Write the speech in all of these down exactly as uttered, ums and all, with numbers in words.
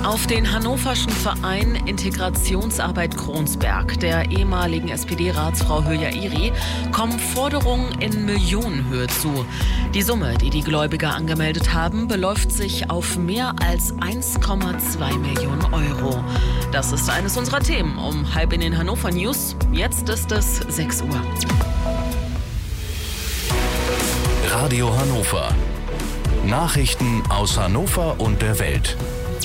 Auf den hannoverschen Verein Integrationsarbeit Kronsberg, der ehemaligen S P D-Ratsfrau Hülya Iri, kommen Forderungen in Millionenhöhe zu. Die Summe, die die Gläubiger angemeldet haben, beläuft sich auf mehr als eins Komma zwei Millionen Euro. Das ist eines unserer Themen um halb in den Hannover News. Jetzt ist es sechs Uhr. Radio Hannover. Nachrichten aus Hannover und der Welt.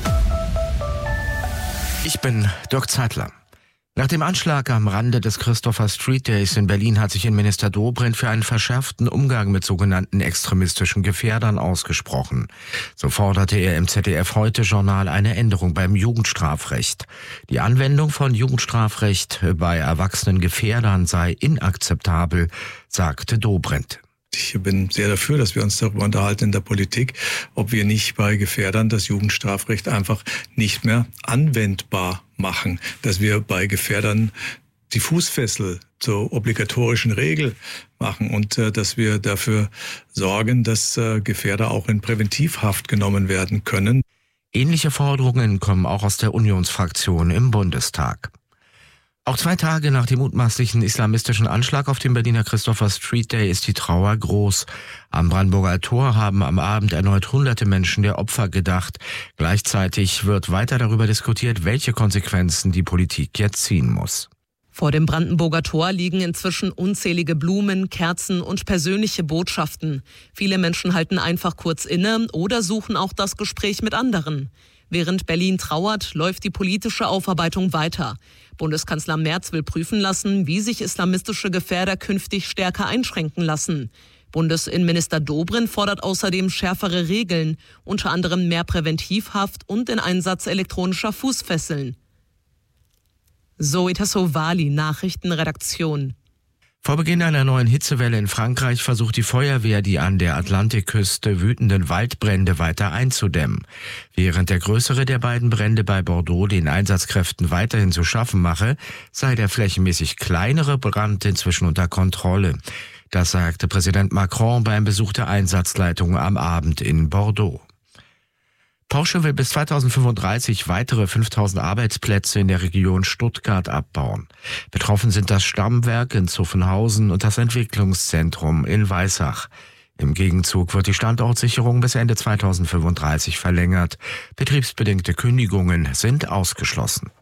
Ich bin Dirk Zeitler. Nach dem Anschlag am Rande des Christopher Street Days in Berlin hat sich Innenminister Dobrindt für einen verschärften Umgang mit sogenannten extremistischen Gefährdern ausgesprochen. So forderte er im Z D F-Heute-Journal eine Änderung beim Jugendstrafrecht. Die Anwendung von Jugendstrafrecht bei erwachsenen Gefährdern sei inakzeptabel, sagte Dobrindt. Ich bin sehr dafür, dass wir uns darüber unterhalten in der Politik, ob wir nicht bei Gefährdern das Jugendstrafrecht einfach nicht mehr anwendbar machen, dass wir bei Gefährdern die Fußfessel zur obligatorischen Regel machen und äh, dass wir dafür sorgen, dass äh, Gefährder auch in Präventivhaft genommen werden können. Ähnliche Forderungen kommen auch aus der Unionsfraktion im Bundestag. Auch zwei Tage nach dem mutmaßlichen islamistischen Anschlag auf dem Berliner Christopher Street Day ist die Trauer groß. Am Brandenburger Tor haben am Abend erneut hunderte Menschen der Opfer gedacht. Gleichzeitig wird weiter darüber diskutiert, welche Konsequenzen die Politik jetzt ziehen muss. Vor dem Brandenburger Tor liegen inzwischen unzählige Blumen, Kerzen und persönliche Botschaften. Viele Menschen halten einfach kurz inne oder suchen auch das Gespräch mit anderen. Während Berlin trauert, läuft die politische Aufarbeitung weiter. Bundeskanzler Merz will prüfen lassen, wie sich islamistische Gefährder künftig stärker einschränken lassen. Bundesinnenminister Dobrindt fordert außerdem schärfere Regeln, unter anderem mehr Präventivhaft und den Einsatz elektronischer Fußfesseln. Zoe Tassovali, Nachrichtenredaktion. Vor Beginn einer neuen Hitzewelle in Frankreich versucht die Feuerwehr, die an der Atlantikküste wütenden Waldbrände weiter einzudämmen. Während der größere der beiden Brände bei Bordeaux den Einsatzkräften weiterhin zu schaffen mache, sei der flächenmäßig kleinere Brand inzwischen unter Kontrolle. Das sagte Präsident Macron beim Besuch der Einsatzleitung am Abend in Bordeaux. Porsche will bis zweitausendfünfunddreißig weitere fünftausend Arbeitsplätze in der Region Stuttgart abbauen. Betroffen sind das Stammwerk in Zuffenhausen und das Entwicklungszentrum in Weissach. Im Gegenzug wird die Standortsicherung bis Ende zweitausendfünfunddreißig verlängert. Betriebsbedingte Kündigungen sind ausgeschlossen.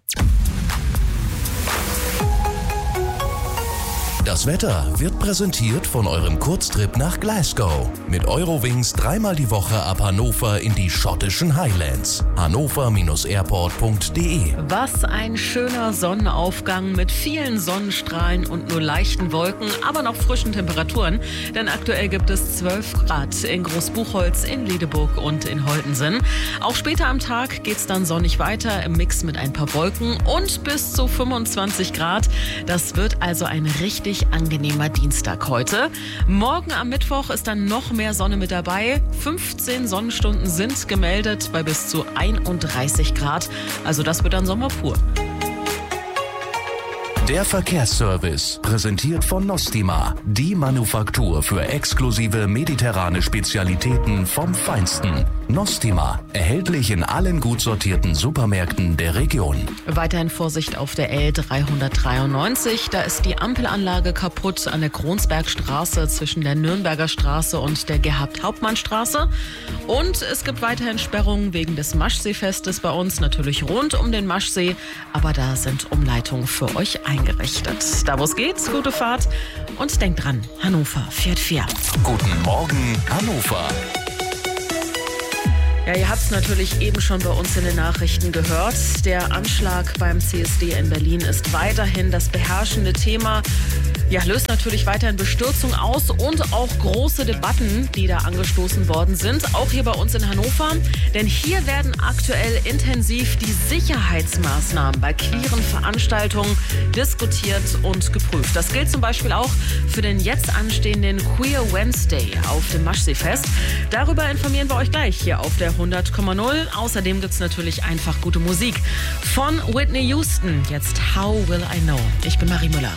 Das Wetter wird präsentiert von eurem Kurztrip nach Glasgow. Mit Eurowings dreimal die Woche ab Hannover in die schottischen Highlands. hannover Bindestrich airport Punkt de. Was ein schöner Sonnenaufgang mit vielen Sonnenstrahlen und nur leichten Wolken, aber noch frischen Temperaturen. Denn aktuell gibt es zwölf Grad in Großbuchholz, in Ledeburg und in Holtensen. Auch später am Tag geht es dann sonnig weiter im Mix mit ein paar Wolken und bis zu fünfundzwanzig Grad. Das wird also ein richtig angenehmer Dienstag heute. Morgen am Mittwoch ist dann noch mehr Sonne mit dabei. fünfzehn Sonnenstunden sind gemeldet bei bis zu einunddreißig Grad. Also das wird dann Sommer pur. Der Verkehrsservice, präsentiert von Nostima, die Manufaktur für exklusive mediterrane Spezialitäten vom Feinsten. Nostima, erhältlich in allen gut sortierten Supermärkten der Region. Weiterhin Vorsicht auf der L dreihundertdreiundneunzig. Da ist die Ampelanlage kaputt an der Kronsbergstraße zwischen der Nürnberger Straße und der Gerhard-Hauptmann-Straße. Und es gibt weiterhin Sperrungen wegen des Maschseefestes bei uns, natürlich rund um den Maschsee. Aber da sind Umleitungen für euch eingerichtet. Da wo es geht, gute Fahrt. Und denkt dran, Hannover fährt fair. Guten Morgen, Hannover. Ja, ihr habt es natürlich eben schon bei uns in den Nachrichten gehört. Der Anschlag beim C S D in Berlin ist weiterhin das beherrschende Thema. Ja, löst natürlich weiterhin Bestürzung aus und auch große Debatten, die da angestoßen worden sind. Auch hier bei uns in Hannover. Denn hier werden aktuell intensiv die Sicherheitsmaßnahmen bei queeren Veranstaltungen diskutiert und geprüft. Das gilt zum Beispiel auch für den jetzt anstehenden Queer Wednesday auf dem Maschseefest. Darüber informieren wir euch gleich hier auf der hundert Komma null. Außerdem gibt es natürlich einfach gute Musik von Whitney Houston. Jetzt How Will I Know? Ich bin Marie Müller.